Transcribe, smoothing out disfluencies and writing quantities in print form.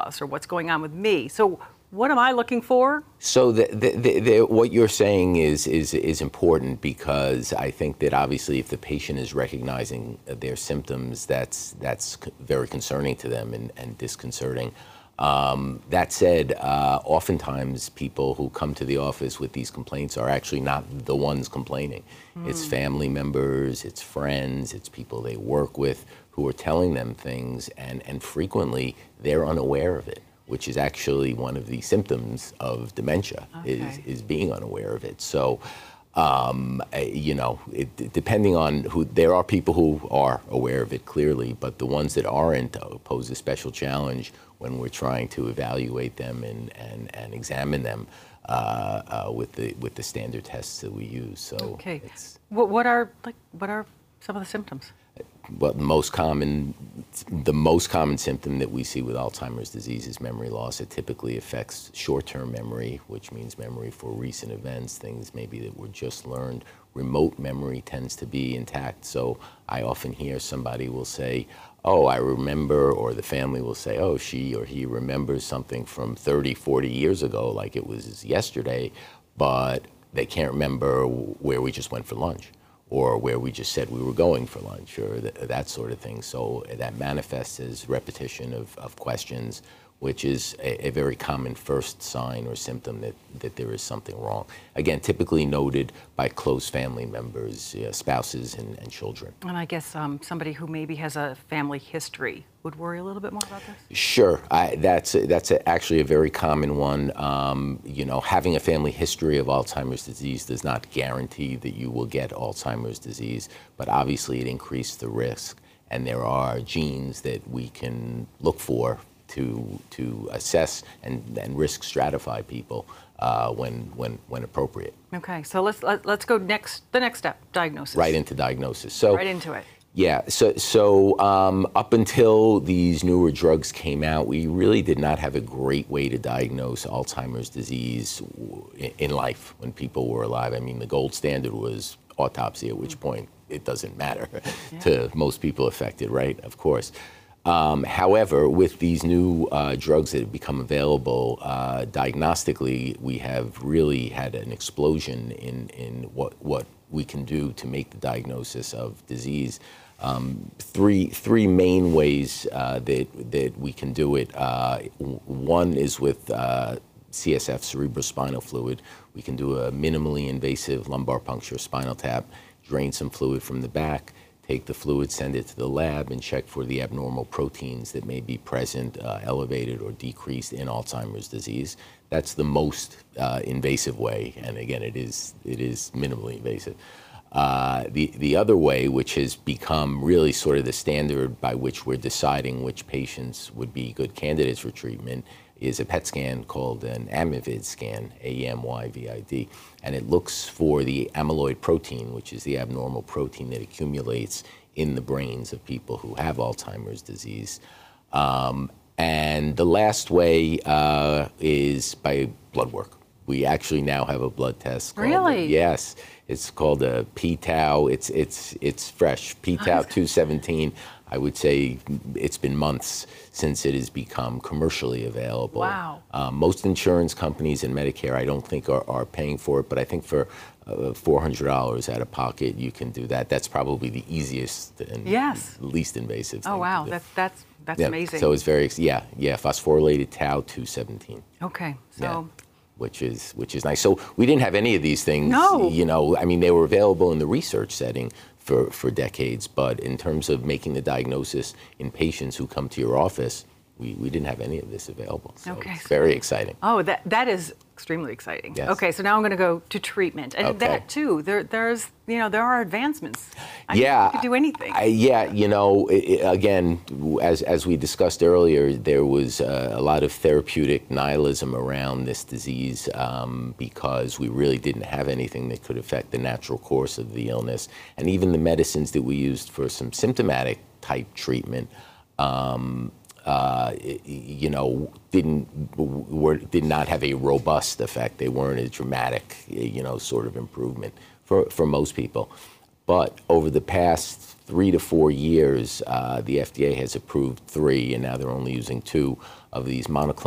spouse or what's going on with me. So what am I looking for? So what you're saying is important, because I think that obviously if the patient is recognizing their symptoms, that's very concerning to them and disconcerting. That said, oftentimes people who come to the office with these complaints are actually not the ones complaining. It's family members, it's friends, it's people they work with who are telling them things, and frequently they're unaware of it, which is actually one of the symptoms of dementia, is being unaware of it. So, you know, depending on who, there are people who are aware of it clearly, but the ones that aren't pose a special challenge when we're trying to evaluate them and examine them with the standard tests that we use. So, what are some of the symptoms? Well, the most common symptom that we see with Alzheimer's disease is memory loss. It typically affects short-term memory, which means memory for recent events, things maybe that were just learned. Remote memory tends to be intact. So I often hear somebody will say, oh, I remember, or the family will say, oh, she or he remembers something from 30, 40 years ago, like it was yesterday, but they can't remember where we just went for lunch, or where we just said we were going for lunch, or that sort of thing. So that manifests as repetition of questions, which is a very common first sign or symptom that there is something wrong. Again, typically noted by close family members, spouses and children. And I guess somebody who maybe has a family history would worry a little bit more about this? Sure, that's actually a very common one. You know, having a family history of Alzheimer's disease does not guarantee that you will get Alzheimer's disease, but obviously it increases the risk. And there are genes that we can look for to assess and risk stratify people when appropriate. Okay, so let's go the next step, diagnosis. Right into diagnosis. So right into it. Yeah, so up until these newer drugs came out, we really did not have a great way to diagnose Alzheimer's disease in life when people were alive. I mean, the gold standard was autopsy, at which point it doesn't matter to most people affected, right? Of course. However, with these new drugs that have become available, diagnostically, we have really had an explosion in what we can do to make the diagnosis of disease. Three main ways that we can do it. One is with CSF, cerebrospinal fluid. We can do a minimally invasive lumbar puncture spinal tap, drain some fluid from the back, take the fluid, send it to the lab, and check for the abnormal proteins that may be present, elevated or decreased in Alzheimer's disease. That's the most invasive way, and again, it is minimally invasive. The other way, which has become really sort of the standard by which we're deciding which patients would be good candidates for treatment, is a PET scan called an Amyvid scan, AMYVID, and it looks for the amyloid protein, which is the abnormal protein that accumulates in the brains of people who have Alzheimer's disease. And the last way is by blood work. We actually now have a blood test. Really? Yes, it's called a p-tau. It's fresh, p-tau 217. I would say it's been months since it has become commercially available. Wow. Most insurance companies and Medicare, I don't think are paying for it, but I think for $400 out of pocket, you can do that. That's probably the easiest and least invasive thing. Oh, wow, that's amazing. So it's very, phosphorylated tau 217. Okay, so. Yeah. Which is nice. So we didn't have any of these things. No. You know, I mean, they were available in the research setting for decades, but in terms of making the diagnosis in patients who come to your office, we didn't have any of this available. So it's very exciting. Oh, that is extremely exciting. Yes. Okay, so now I'm going to go to treatment, and that too. There are advancements. You could do anything. You know, again, as we discussed earlier, there was a lot of therapeutic nihilism around this disease because we really didn't have anything that could affect the natural course of the illness, and even the medicines that we used for some symptomatic type treatment. You know, did not have a robust effect. They weren't a dramatic, you know, sort of improvement for most people. But over the past 3 to 4 years, the FDA has approved 3, and now they're only using 2 of these monoclonal